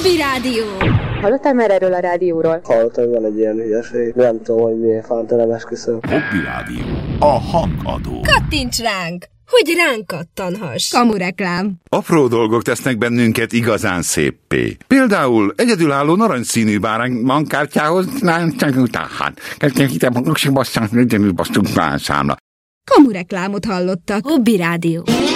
Hobby Rádió. Hallottál már erről a rádióról? Hallottam, van egy ilyen hülyeség. Nem tudom, hogy miért fánt, nem esküszöm. Hobby Rádió. A hangadó. Kattints ránk, hogy ránk kattanhass. Kamureklám. Apró dolgok tesznek bennünket igazán széppé. Például egyedülálló narancsszínű bárány bankkártyához Kamureklámot hallottak. Hobby Rádió.